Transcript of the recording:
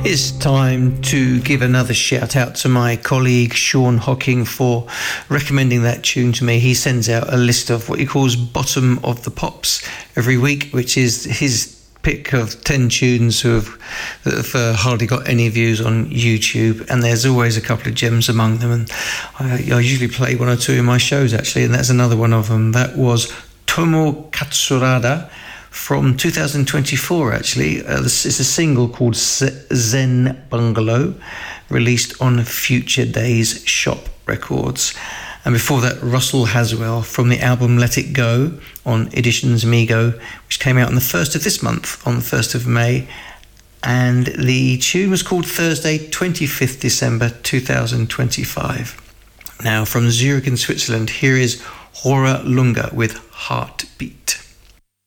It's time to give another shout out to my colleague Sean Hocking for recommending that tune to me. He sends out a list of what he calls bottom of the pops every week, which is his pick of 10 tunes that have hardly got any views on YouTube, and there's always a couple of gems among them, and I usually play one or two in my shows actually, and that's another one of them. That was Tomo Katsurada from 2024 actually. It's a single called Zen Bungalow, released on Future Days Shop Records. And before that, Russell Haswell from the album Let It Go on Editions Migo, which came out on the 1st of this month, on the 1st of May. And the tune was called Thursday, 25th December 2025. Now from Zurich in Switzerland, here is Hora Lunga with Heartbeat.